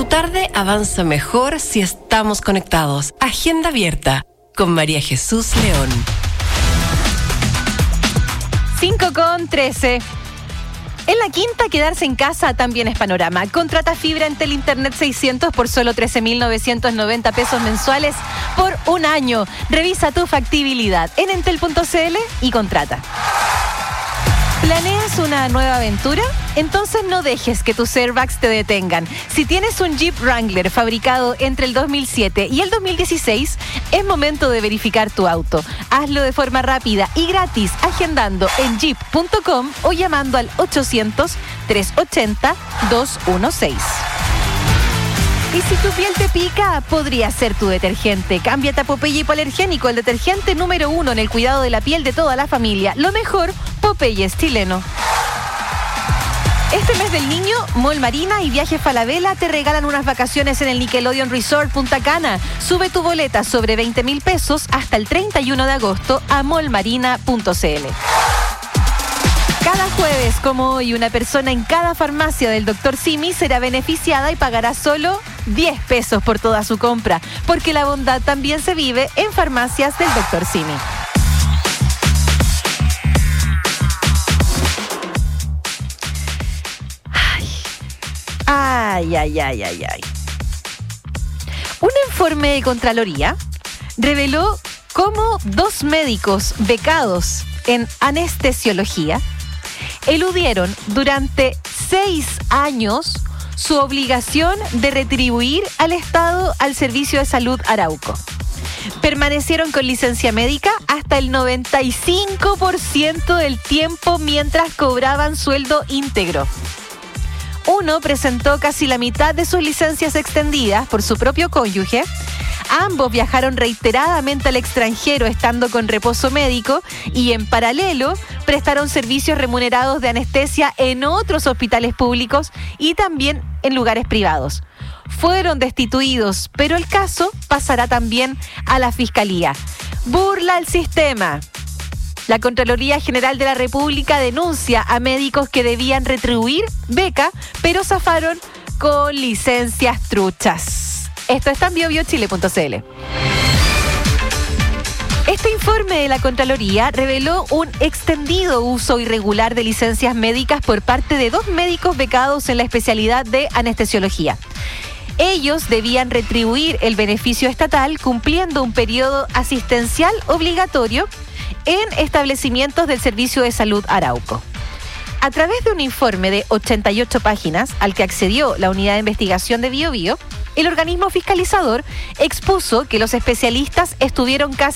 tarde avanza mejor si estamos conectados. Agenda abierta con María Jesús León. 5:13. En la quinta, quedarse en casa también es panorama. Contrata fibra Entel Internet 600 por solo 13.990 pesos mensuales por un año. Revisa tu factibilidad en entel.cl y contrata. ¿Planeas una nueva aventura? Entonces no dejes que tus airbags te detengan. Si tienes un Jeep Wrangler fabricado entre el 2007 y el 2016, es momento de verificar tu auto. Hazlo de forma rápida y gratis agendando en jeep.com o llamando al 800-380-216. Y si tu piel te pica, podría ser tu detergente. Cámbiate a Popeye Hipoalergénico, el detergente número 1 en el cuidado de la piel de toda la familia. Lo mejor, Popeye es chileno. Este mes del niño, Mall Marina y Viajes Falabella te regalan unas vacaciones en el Nickelodeon Resort Punta Cana. Sube tu boleta sobre 20.000 pesos hasta el 31 de agosto a mallmarina.cl. Cada jueves, como hoy, una persona en cada farmacia del Dr. Simi será beneficiada y pagará solo 10 pesos por toda su compra, porque la bondad también se vive en farmacias del Dr. Simi. Ay. Un informe de Contraloría reveló cómo 2 médicos becados en anestesiología eludieron durante 6 años su obligación de retribuir al Estado al Servicio de Salud Arauco. Permanecieron con licencia médica hasta el 95% del tiempo mientras cobraban sueldo íntegro. Uno presentó casi la mitad de sus licencias extendidas por su propio cónyuge. Ambos viajaron reiteradamente al extranjero estando con reposo médico y en paralelo prestaron servicios remunerados de anestesia en otros hospitales públicos y también en lugares privados. Fueron destituidos, pero el caso pasará también a la Fiscalía. Burla al sistema. La Contraloría General de la República denuncia a médicos que debían retribuir beca, pero zafaron con licencias truchas. Esto está en biobiochile.cl. Este informe de la Contraloría reveló un extendido uso irregular de licencias médicas por parte de 2 médicos becados en la especialidad de anestesiología. Ellos debían retribuir el beneficio estatal cumpliendo un periodo asistencial obligatorio en establecimientos del Servicio de Salud Arauco. A través de un informe de 88 páginas al que accedió la Unidad de Investigación de Biobío, el organismo fiscalizador expuso que los especialistas estuvieron casi